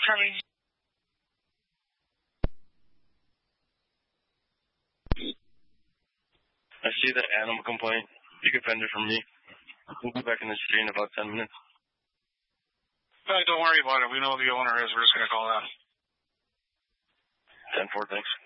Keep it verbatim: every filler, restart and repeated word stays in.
coming. I see the animal complaint. You can fend it from me. We'll be back in the street in about ten minutes. Uh, don't worry about it. We know who the owner is. We're just going to call that. ten four, thanks.